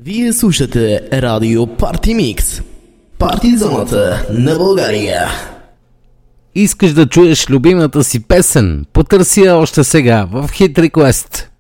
Вие слушате Радио Парти Микс. Парти зоната на България. Искаш да чуеш любимата си песен? Потърси я още сега в Hit Request.